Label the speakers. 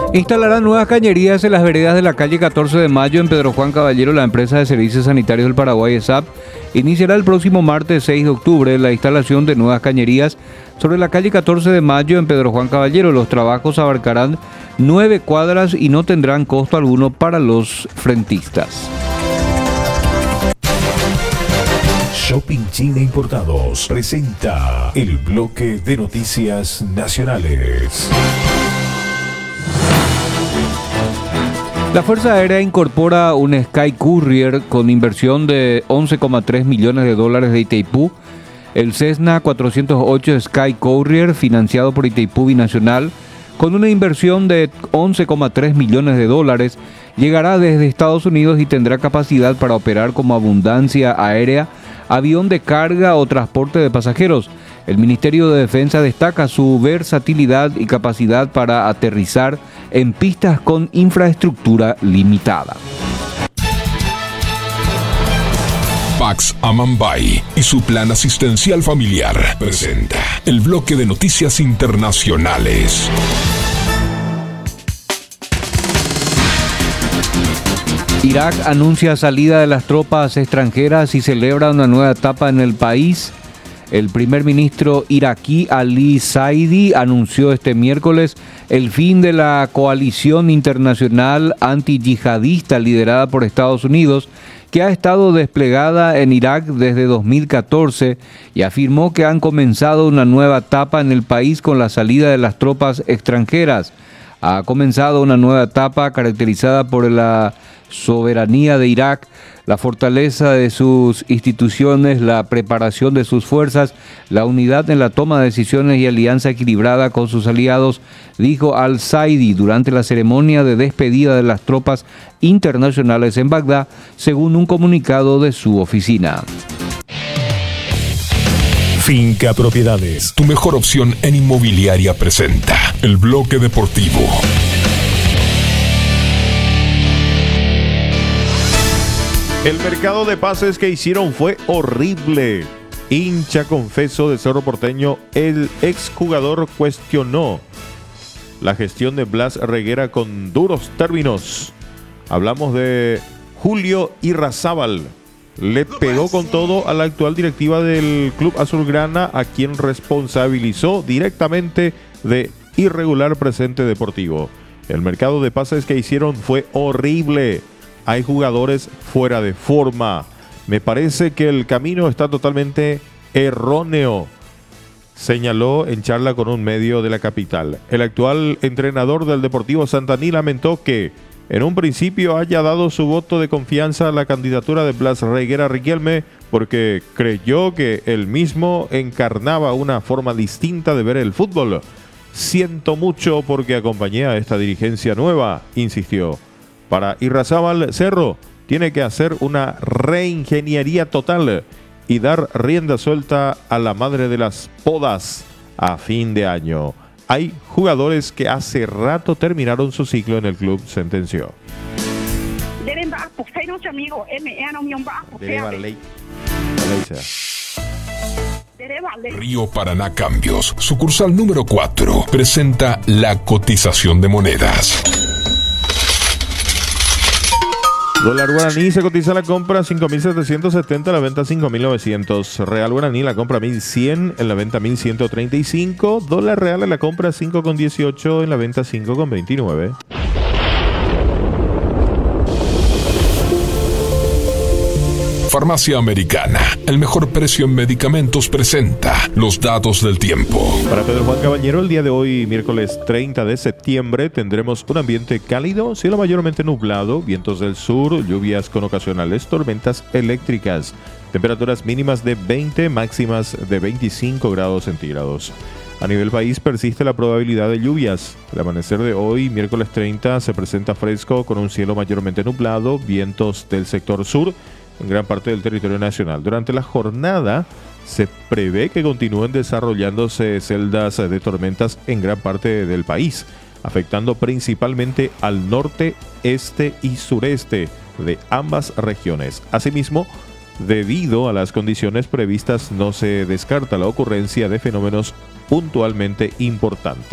Speaker 1: Instalará nuevas cañerías en las veredas de la calle 14 de Mayo en Pedro Juan Caballero. La empresa de servicios sanitarios del Paraguay, ESAP, iniciará el próximo martes 6 de octubre la instalación de nuevas cañerías sobre la calle 14 de Mayo en Pedro Juan Caballero. Los trabajos abarcarán 9 cuadras y no tendrán costo alguno para los frentistas.
Speaker 2: Shopping China Importados presenta el bloque de noticias nacionales.
Speaker 1: La Fuerza Aérea incorpora un Sky Courier con inversión de 11,3 millones de dólares de Itaipú. El Cessna 408 Sky Courier, financiado por Itaipú Binacional, con una inversión de 11,3 millones de dólares, llegará desde Estados Unidos y tendrá capacidad para operar como abundancia aérea, avión de carga o transporte de pasajeros. El Ministerio de Defensa destaca su versatilidad y capacidad para aterrizar en pistas con infraestructura limitada.
Speaker 2: Pax Amambay y su plan asistencial familiar presenta el bloque de noticias internacionales.
Speaker 1: Irak anuncia salida de las tropas extranjeras y celebra una nueva etapa en el país. El primer ministro iraquí Ali Zaidi anunció este miércoles el fin de la coalición internacional antiyihadista liderada por Estados Unidos, que ha estado desplegada en Irak desde 2014, y afirmó que han comenzado una nueva etapa en el país con la salida de las tropas extranjeras. Ha comenzado una nueva etapa caracterizada por la soberanía de Irak, la fortaleza de sus instituciones, la preparación de sus fuerzas, la unidad en la toma de decisiones y alianza equilibrada con sus aliados, dijo al-Zaidi durante la ceremonia de despedida de las tropas internacionales en Bagdad, según un comunicado de su oficina.
Speaker 2: Finca Propiedades, tu mejor opción en inmobiliaria, presenta el bloque deportivo.
Speaker 3: El mercado de pases que hicieron fue horrible. Hincha confeso de Cerro Porteño, el exjugador cuestionó la gestión de Blas Reguera con duros términos. Hablamos de Julio Irrazábal. Le pegó con todo a la actual directiva del Club Azulgrana, a quien responsabilizó directamente de irregular presente deportivo. El mercado de pases que hicieron fue horrible. Hay jugadores fuera de forma. Me parece que el camino está totalmente erróneo, señaló en charla con un medio de la capital. El actual entrenador del Deportivo Santaní lamentó que en un principio haya dado su voto de confianza a la candidatura de Blas Reguera Riquelme porque creyó que él mismo encarnaba una forma distinta de ver el fútbol. Siento mucho porque acompañé a esta dirigencia nueva, insistió. Para Irrazábal, Cerro tiene que hacer una reingeniería total y dar rienda suelta a la madre de las podas a fin de año. Hay jugadores que hace rato terminaron su ciclo en el club, sentenció.
Speaker 2: Río Paraná Cambios, sucursal número 4, presenta la cotización de monedas.
Speaker 3: Dólar guaraní se cotiza la compra 5.770, la venta 5.900. Real guaraní la compra 1.100, en la venta 1.135. Dólar real en la compra 5,18, en la venta 5,29.
Speaker 2: Farmacia Americana, el mejor precio en medicamentos, presenta los datos del tiempo.
Speaker 3: Para Pedro Juan Caballero, el día de hoy, miércoles 30 de septiembre, tendremos un ambiente cálido, cielo mayormente nublado, vientos del sur, lluvias con ocasionales tormentas eléctricas, temperaturas mínimas de 20, máximas de 25 grados centígrados. A nivel país persiste la probabilidad de lluvias. El amanecer de hoy, miércoles 30, se presenta fresco con un cielo mayormente nublado, vientos del sector sur en gran parte del territorio nacional. Durante la jornada se prevé que continúen desarrollándose celdas de tormentas en gran parte del país, afectando principalmente al norte, este y sureste de ambas regiones. Asimismo, debido a las condiciones previstas, no se descarta la ocurrencia de fenómenos puntualmente importantes.